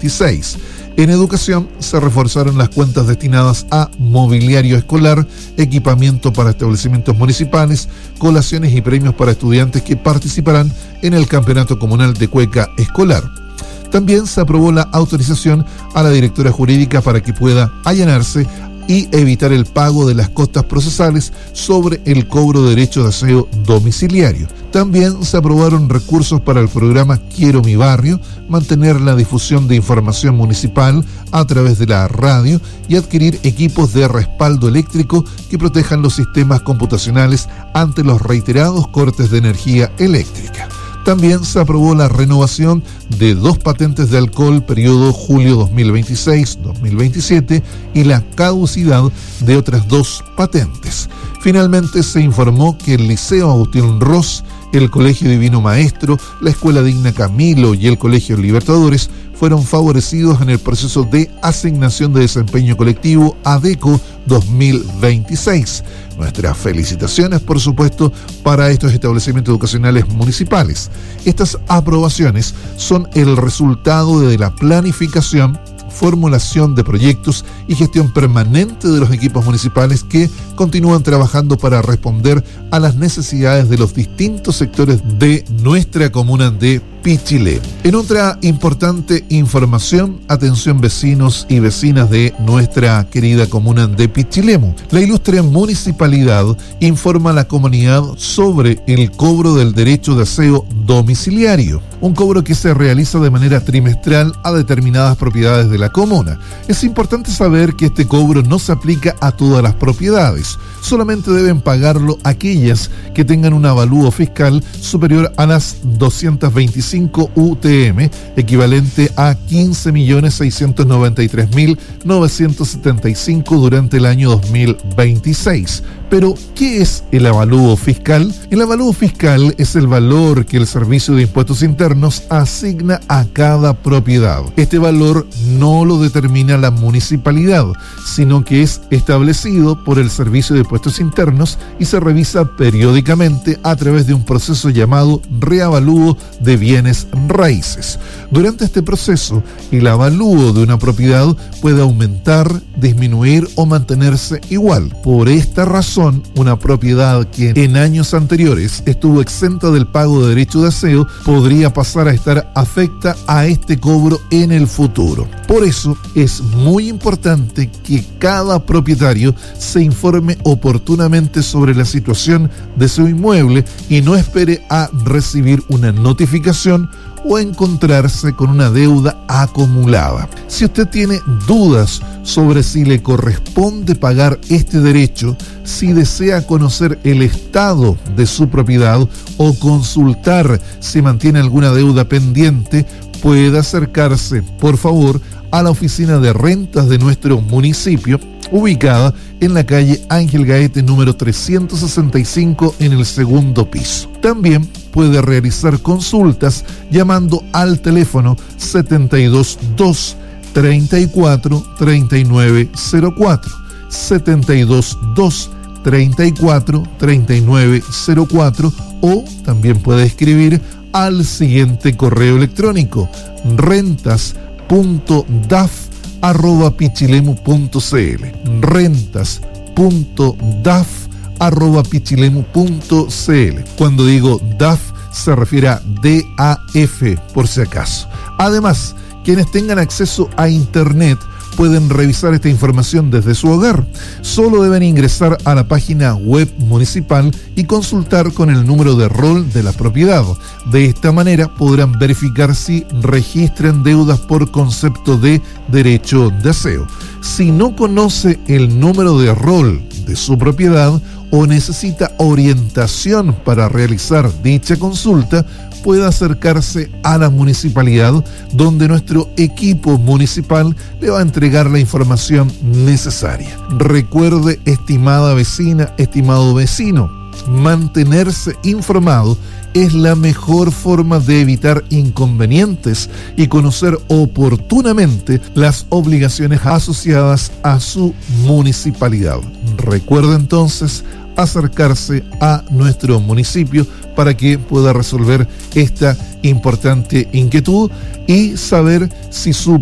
2026. En educación se reforzaron las cuentas destinadas a mobiliario escolar, equipamiento para establecimientos municipales, colaciones y premios para estudiantes que participarán en el Campeonato Comunal de Cueca Escolar. También se aprobó la autorización a la directora jurídica para que pueda allanarse y evitar el pago de las costas procesales sobre el cobro de derechos de aseo domiciliario. También se aprobaron recursos para el programa Quiero mi barrio, mantener la difusión de información municipal a través de la radio y adquirir equipos de respaldo eléctrico que protejan los sistemas computacionales ante los reiterados cortes de energía eléctrica. También se aprobó la renovación de 2 patentes de alcohol periodo julio 2026-2027 y la caducidad de otras 2 patentes. Finalmente se informó que el Liceo Agustín Ross, el Colegio Divino Maestro, la Escuela Digna Camilo y el Colegio Libertadores fueron favorecidos en el proceso de asignación de desempeño colectivo ADECO 2026. Nuestras felicitaciones, por supuesto, para estos establecimientos educacionales municipales. Estas aprobaciones son el resultado de la planificación, formulación de proyectos y gestión permanente de los equipos municipales que continúan trabajando para responder a las necesidades de los distintos sectores de nuestra comuna de Pichilemu. En otra importante información, atención vecinos y vecinas de nuestra querida comuna de Pichilemu. La ilustre municipalidad informa a la comunidad sobre el cobro del derecho de aseo domiciliario, un cobro que se realiza de manera trimestral a determinadas propiedades de la comuna. Es importante saber que este cobro no se aplica a todas las propiedades, solamente deben pagarlo aquellas que tengan un avalúo fiscal superior a las 225 UTM, equivalente a 15.693.975 durante el año 2026. Pero, ¿qué es el avalúo fiscal? El avalúo fiscal es el valor que el Servicio de Impuestos Internos asigna a cada propiedad. Este valor no lo determina la municipalidad, sino que es establecido por el Servicio de Impuestos Internos y se revisa periódicamente a través de un proceso llamado reavalúo de bienes raíces. Durante este proceso, el avalúo de una propiedad puede aumentar, disminuir o mantenerse igual. Por esta razón, una propiedad que en años anteriores estuvo exenta del pago de derecho de aseo podría pasar a estar afecta a este cobro en el futuro. Por eso es muy importante que cada propietario se informe oportunamente sobre la situación de su inmueble y no espere a recibir una notificación o encontrarse con una deuda acumulada. Si usted tiene dudas sobre si le corresponde pagar este derecho, si desea conocer el estado de su propiedad o consultar si mantiene alguna deuda pendiente, puede acercarse, por favor, a la oficina de rentas de nuestro municipio, ubicada en la calle Ángel Gaete número 365 en el segundo piso. También puede realizar consultas llamando al teléfono 722 34 3904, 722 34 3904, o también puede escribir al siguiente correo electrónico: rentas.daf@pichilemu.cl, rentas.daf@pichilemu.cl. Cuando digo DAF se refiere a DAF, por si acaso. Además, quienes tengan acceso a internet pueden revisar esta información desde su hogar. Solo deben ingresar a la página web municipal y consultar con el número de rol de la propiedad. De esta manera podrán verificar si registran deudas por concepto de derecho de aseo. Si no conoce el número de rol de su propiedad o necesita orientación para realizar dicha consulta, puede acercarse a la municipalidad, donde nuestro equipo municipal le va a entregar la información necesaria. Recuerde, estimada vecina, estimado vecino, mantenerse informado es la mejor forma de evitar inconvenientes y conocer oportunamente las obligaciones asociadas a su municipalidad. Recuerde entonces acercarse a nuestro municipio para que pueda resolver esta importante inquietud y saber si su